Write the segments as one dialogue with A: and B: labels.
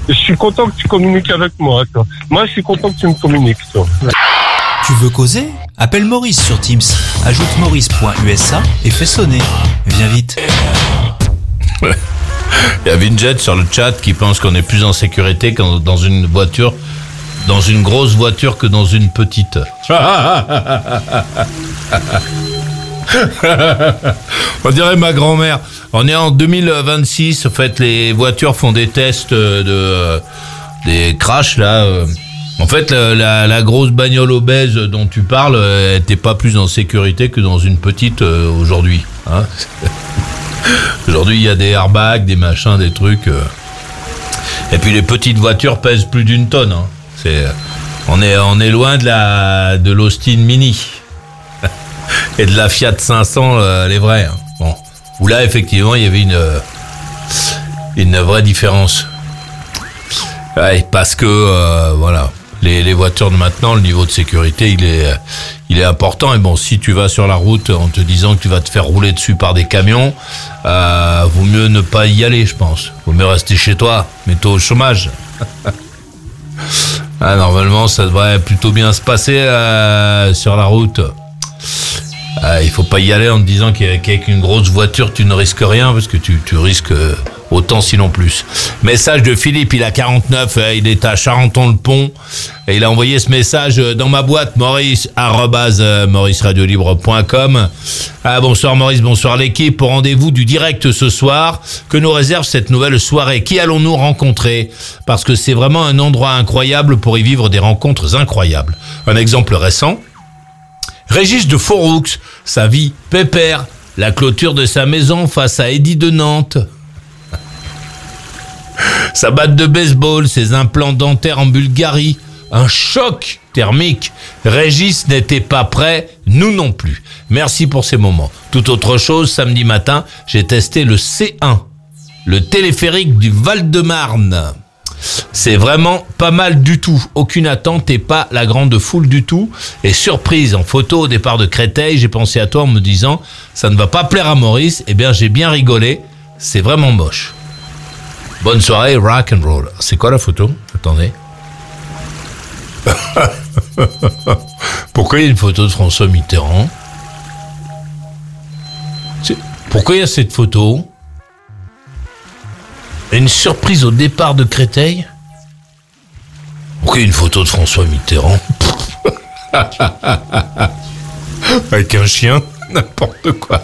A: Je suis content que tu communiques avec moi, toi. Moi, je suis content que tu me communiques, toi.
B: Tu veux causer ? Appelle Maurice sur Teams. Ajoute maurice.usa et fais sonner. Viens vite.
C: Il y a Vinjet sur le chat qui pense qu'on est plus en sécurité que dans une voiture, dans une grosse voiture que dans une petite. On dirait ma grand-mère. On est en 2026. En fait, les voitures font des tests des crashs là. En fait, la grosse bagnole obèse dont tu parles, elle n'était pas plus en sécurité que dans une petite aujourd'hui. Hein. Aujourd'hui, il y a des airbags, des machins, des trucs. Et puis les petites voitures pèsent plus d'1 tonne. Hein. On est loin de l'Austin Mini et de la Fiat 500, les vrais. Hein. Bon, où là, effectivement, il y avait une vraie différence. Ouais, parce que voilà. Les voitures de maintenant, le niveau de sécurité, il est important. Et bon, si tu vas sur la route en te disant que tu vas te faire rouler dessus par des camions, vaut mieux ne pas y aller, je pense. Vaut mieux rester chez toi, mets-toi au chômage. Normalement, ça devrait plutôt bien se passer sur la route. Il faut pas y aller en te disant qu'avec une grosse voiture, tu ne risques rien, parce que tu risques autant sinon plus. Message de Philippe, il a 49, il est à Charenton-le-Pont, et il a envoyé ce message dans ma boîte, maurice@mauriceradiolibre.com. Bonsoir Maurice, bonsoir l'équipe, au rendez-vous du direct ce soir, que nous réserve cette nouvelle soirée. Qui allons-nous rencontrer ? Parce que c'est vraiment un endroit incroyable pour y vivre des rencontres incroyables. Un exemple récent, Régis de Fauroux, sa vie pépère, la clôture de sa maison face à Eddie de Nantes. Sa batte de baseball, ses implants dentaires en Bulgarie, un choc thermique. Régis n'était pas prêt, nous non plus. Merci pour ces moments. Tout autre chose, samedi matin, j'ai testé le C1, le téléphérique du Val-de-Marne. C'est vraiment pas mal du tout. Aucune attente et pas la grande foule du tout. Et surprise, en photo au départ de Créteil, j'ai pensé à toi en me disant « Ça ne va pas plaire à Maurice ». Eh bien, j'ai bien rigolé. C'est vraiment moche. Bonne soirée, rock and roll. C'est quoi la photo ? Attendez. Pourquoi il y a une photo de François Mitterrand ? Pourquoi il y a cette photo ? Une surprise au départ de Créteil ? Pourquoi il y a une photo de François Mitterrand ? Avec un chien ? N'importe quoi.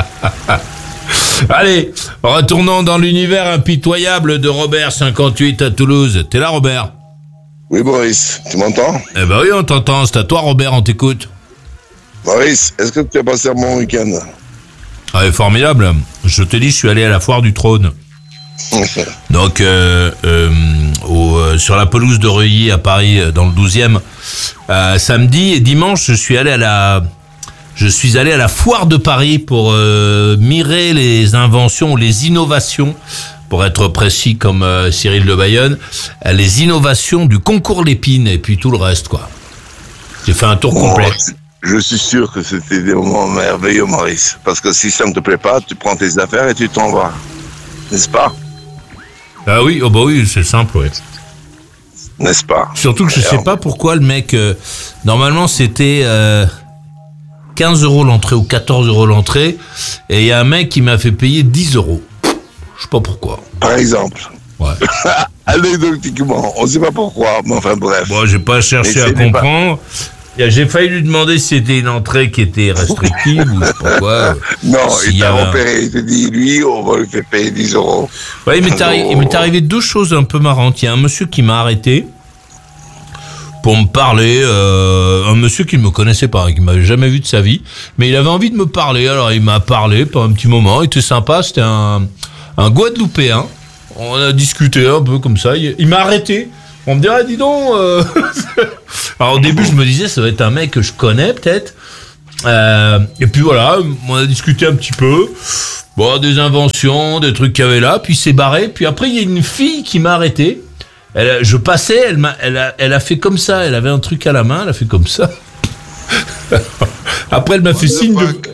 C: Allez, retournons dans l'univers impitoyable de Robert, 58 à Toulouse. T'es là, Robert ?
D: Oui, Boris, tu m'entends ?
C: Eh ben oui, on t'entend. C'est à toi, Robert, on t'écoute.
D: Maurice, est-ce que tu as passé un bon week-end ?
C: Ah, formidable. Je te dis, je suis allé à la foire du trône. Donc, sur la pelouse de Reuilly à Paris, dans le 12e, samedi et dimanche, je suis allé à la foire de Paris pour mirer les inventions, les innovations, pour être précis comme Cyril de Bayonne, les innovations du concours Lépine et puis tout le reste, quoi. J'ai fait un tour complet.
D: Je suis sûr que c'était des moments merveilleux, Maurice. Parce que si ça ne te plaît pas, tu prends tes affaires et tu t'en vas. N'est-ce pas ?
C: Ah oui, oh bah oui, c'est simple, ouais.
D: N'est-ce pas ?
C: Surtout que je sais pas pourquoi le mec... normalement, c'était 15 € l'entrée ou 14 € l'entrée. Et il y a un mec qui m'a fait payer 10 €. Je sais pas pourquoi.
D: Par exemple.
C: Ouais.
D: Anecdotiquement, on sait pas pourquoi, mais enfin bref.
C: Bon, j'ai pas cherché à comprendre. J'ai failli lui demander si c'était une entrée qui était restrictive ou je sais pas quoi.
D: Non, il t'a repéré, il te dit, lui, on va lui faire payer 10 €.
C: Ouais, il m'est arrivé deux choses un peu marrantes. Il y a un monsieur qui m'a arrêté pour me parler, un monsieur qui ne me connaissait pas, qui m'avait jamais vu de sa vie, mais il avait envie de me parler. Alors il m'a parlé pendant un petit moment, il était sympa, c'était un Guadeloupéen. On a discuté un peu comme ça, il m'a arrêté. On me dirait, dis donc... Alors au début, je me disais, ça va être un mec que je connais peut-être. Et puis voilà, on a discuté un petit peu. Bon, des inventions, des trucs qu'il y avait là. Puis il s'est barré. Puis après, il y a une fille qui m'a arrêté. Je passais, elle a fait comme ça. Elle avait un truc à la main, elle a fait comme ça. Après, elle m'a fait signe de...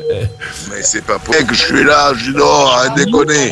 D: Mais c'est pas pour que je suis là, je dis non, arrête de déconner.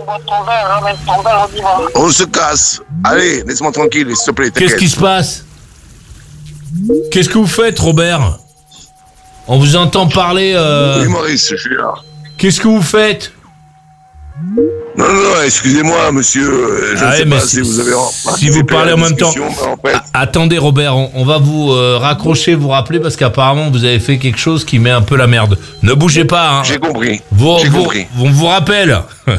D: On se casse. Allez, laisse-moi tranquille, s'il te plaît, t'inquiète.
C: Qu'est-ce qui se passe? Qu'est-ce que vous faites, Robert? On vous entend parler.
D: Oui, Maurice, je suis là.
C: Qu'est-ce que vous faites?
D: Non, excusez-moi, monsieur. Je ne sais pas si vous avez...
C: Si vous parlez en même temps.
D: En fait...
C: Attendez, Robert, on va vous raccrocher, vous rappeler, parce qu'apparemment, vous avez fait quelque chose qui met un peu la merde. Ne bougez pas, hein.
D: J'ai compris.
C: On vous rappelle.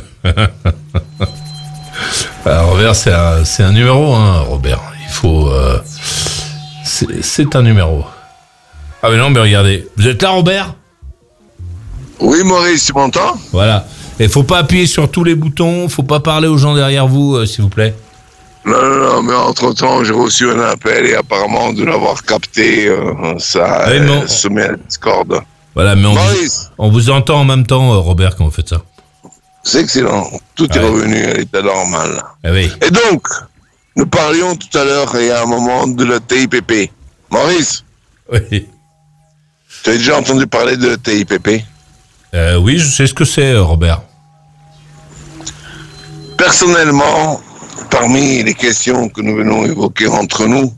C: Alors, Robert, c'est un numéro, hein, Robert. Il faut... c'est un numéro. Ah mais non, mais regardez. Vous êtes là, Robert?
D: Oui, Maurice, tu m'entends?
C: Voilà. Et faut pas appuyer sur tous les boutons, faut pas parler aux gens derrière vous, s'il vous plaît.
D: Non, mais entre-temps, j'ai reçu un appel et apparemment de l'avoir capté, ça se met à la discorde.
C: Voilà, mais on vous entend en même temps, Robert, quand vous faites ça.
D: C'est excellent. Tout est revenu à l'état normal.
C: Ah oui.
D: Et donc, nous parlions tout à l'heure, il y a un moment, de la TIPP. Maurice?
C: Oui.
D: Tu as déjà entendu parler de la TIPP?
C: Oui, je sais ce que c'est, Robert.
D: Personnellement, parmi les questions que nous venons évoquer entre nous,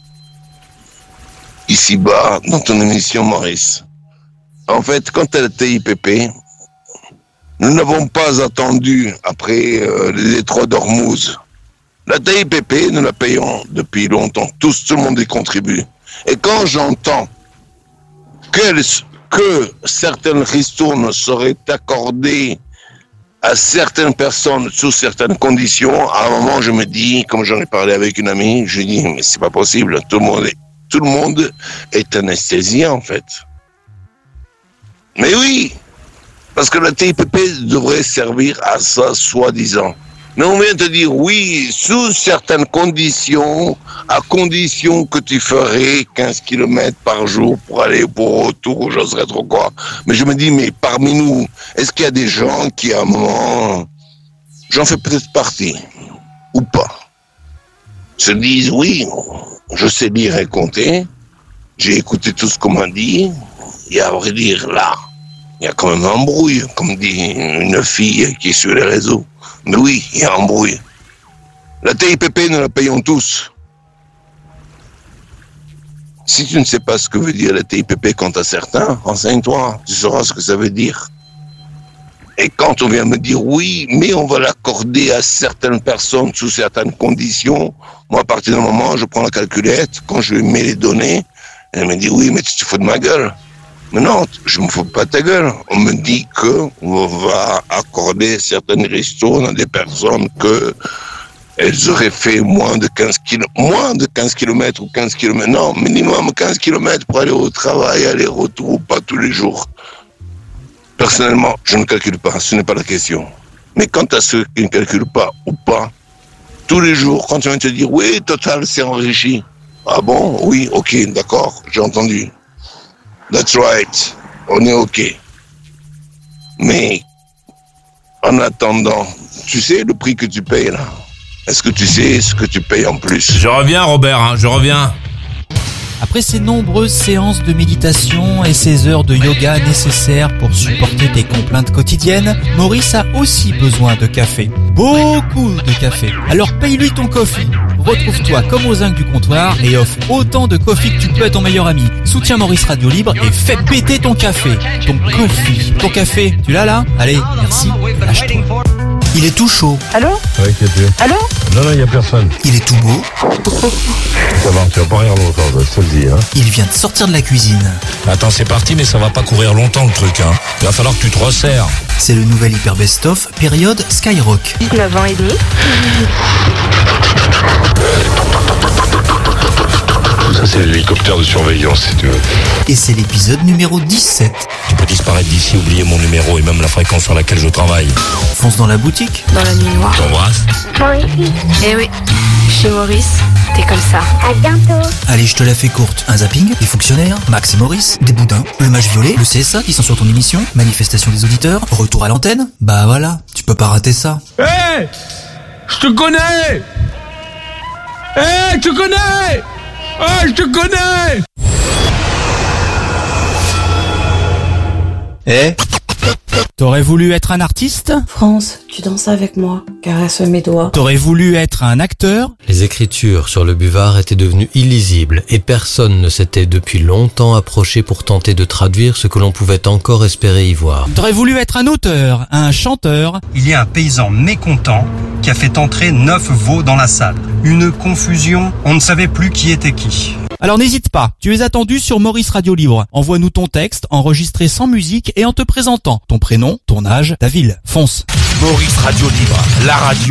D: ici-bas, dans ton émission, Maurice, en fait, quant à la TIPP, nous n'avons pas attendu après les détroits d'Ormuz. La TIPP, nous la payons depuis longtemps. Tout le monde y contribue. Et quand j'entends que certaines ristournes seraient accordées à certaines personnes sous certaines conditions, à un moment je me dis, comme j'en ai parlé avec une amie, je dis mais c'est pas possible, tout le monde est anesthésié en fait. Mais oui, parce que la TIPP devrait servir à ça soi-disant. Mais on vient te dire oui, sous certaines conditions, à condition que tu ferais 15 km par jour pour aller pour retour, j'oserais trop quoi. Mais je me dis, mais parmi nous, est-ce qu'il y a des gens qui à un moment, j'en fais peut-être partie, ou pas, se disent oui, je sais lire et compter, j'ai écouté tout ce qu'on m'a dit, et à vrai dire là, il y a quand même un embrouille, comme dit une fille qui est sur les réseaux. Mais oui, il y a embrouille. La TIPP, nous la payons tous. Si tu ne sais pas ce que veut dire la TIPP quant à certains, renseigne-toi, tu sauras ce que ça veut dire. Et quand on vient me dire oui, mais on va l'accorder à certaines personnes sous certaines conditions, moi à partir d'un moment, je prends la calculette, quand je lui mets les données, elle me dit oui, mais tu te fous de ma gueule. Mais non, je me fous pas de ta gueule. On me dit qu'on va accorder certaines ristournes à des personnes que elles auraient fait moins de 15 km ou 15 km. Non, minimum 15 km pour aller au travail, aller-retour, pas tous les jours. Personnellement, je ne calcule pas, ce n'est pas la question. Mais quant à ceux qui ne calculent pas ou pas, tous les jours, quand tu viens te dire, oui, Total s'est enrichi. Ah bon? Oui, ok, d'accord, j'ai entendu. That's right, on est ok. Mais, en attendant, tu sais le prix que tu payes là? Est-ce que tu sais ce que tu payes en plus?
C: Je reviens, Robert, je reviens.
B: Après ces nombreuses séances de méditation et ces heures de yoga nécessaires pour supporter tes complaintes quotidiennes, Maurice a aussi besoin de café. Beaucoup de café. Alors paye-lui ton coffee. Retrouve-toi comme aux zincs du comptoir et offre autant de coffee que tu peux à ton meilleur ami. Soutiens Maurice Radio Libre et fais péter ton café. Ton coffee. Ton café, tu l'as là? Allez, merci, lâche-toi. Il est tout chaud.
E: Allô?
F: Ouais, qui es-tu?
E: Allô?
F: Non, il n'y a personne.
B: Il est tout beau.
F: Ça va, tu vas pas rire longtemps, je te le dis, hein.
B: Il vient de sortir de la cuisine.
G: Attends, c'est parti, mais ça va pas courir longtemps le truc, hein. Il va falloir que tu te resserres.
B: C'est le nouvel Hyper Best-of, période Skyrock.
E: 19 ans et demi.
F: Ça, c'est l'hélicoptère de surveillance, si tu veux.
B: Et c'est l'épisode numéro 17.
G: Tu peux disparaître d'ici, oublier mon numéro et même la fréquence sur laquelle je travaille.
B: Fonce dans la boutique.
E: Dans la nuit noire.
G: T'embrasses.
E: Eh oui, chez Maurice, t'es comme ça.
H: À bientôt.
B: Allez, je te la fais courte. Un zapping, des fonctionnaires, Max et Maurice, des boudins, le match violet, le CSA qui censure ton émission, manifestation des auditeurs, retour à l'antenne. Bah voilà, tu peux pas rater ça.
C: Hé, je te connais. Hé, tu connais. Ah, je te connais.
B: T'aurais voulu être un artiste?
H: France, tu danses avec moi, caresse mes doigts.
B: T'aurais voulu être un acteur?
I: Les écritures sur le buvard étaient devenues illisibles et personne ne s'était depuis longtemps approché pour tenter de traduire ce que l'on pouvait encore espérer y voir.
B: T'aurais voulu être un auteur, un chanteur?
J: Il y a un paysan mécontent qui a fait entrer 9 veaux dans la salle. Une confusion, on ne savait plus qui était qui.
B: Alors n'hésite pas, tu es attendu sur Maurice Radio Libre. Envoie-nous ton texte, enregistré sans musique et en te présentant ton prénom, ton âge, ta ville. Fonce.
C: Maurice Radio Libre, la radio